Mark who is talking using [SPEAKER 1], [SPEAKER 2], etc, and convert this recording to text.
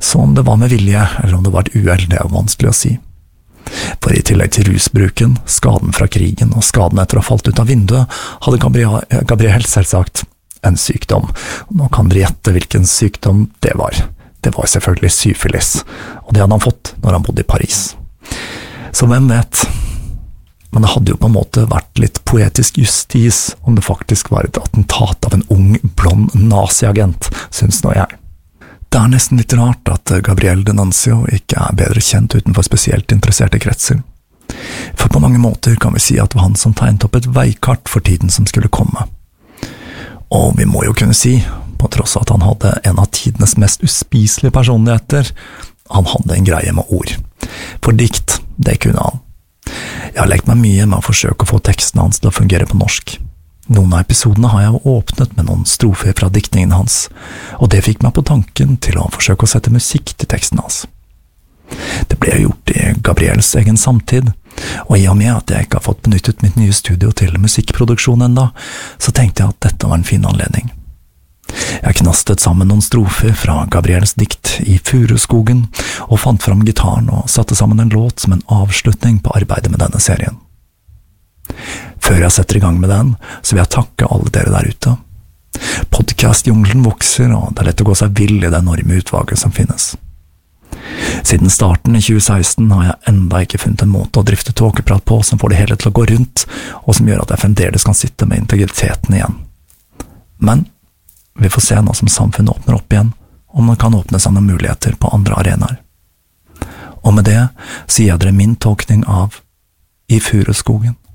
[SPEAKER 1] Så om det var med vilje, eller om det var et uhell, det er vanskelig å si. For i tillegg til rusbruken, skaden fra krigen og skaden etter å ha falt ut av vinduet, hadde Gabriel selvsagt en sykdom. Nå kan dere gjette hvilken sykdom det var. Det var selvfølgelig syfilis, og det hadde han fått når han bodde i Paris. Så hvem vet? Men det hadde jo på en måte vært litt poetisk justis om det faktisk var et attentat av en ung, blond naziagent, synes nå jeg. Det er nesten litt rart at Gabriel D'Annunzio ikke er bedre kjent utenfor spesielt interesserte kretser. For på mange måter kan vi si at det var han som tegnet opp et veikart for tiden som skulle komme. Og vi må jo kunne si, på tross av at han hadde en av tidenes mest uspiselige personligheter, han hadde en greie med ord. For dikt, det kunne han. Jeg har lekt meg mye med å forsøke å få tekstene hans til å fungere på norsk. Noen av episodene har jeg åpnet med noen strofer fra diktningen hans, og det fikk meg på tanken til å forsøke å sette musikk til teksten hans. Det ble gjort i Gabriels egen samtid, og i og med at jeg ikke har fått benyttet mitt nye studio til musikkproduksjon enda, så tenkte jeg at dette var en fin anledning. Jeg knastet sammen noen strofer fra Gabriels dikt I Furuskogen, og fant fram gitaren og satte sammen en låt som en avslutning på arbeidet med denne serien. Før jeg setter i gang med den, så vil jeg takke alle dere der ute. Podcast-jungelen vokser, og det er lett å gå seg vill i det enorme utvalget som finnes. Siden starten i 2016 har jeg enda ikke funnet en måte å drifte tåkeprat på som får det hele til å gå rundt, og som gjør at jeg fremdeles kan sitte med integriteten igjen. Men vi får se nå som samfunnet åpner opp igjen, om det kan åpne seg noen muligheter på andre arenaer. Og med det sier jeg dere min tolkning av I Furuskogen.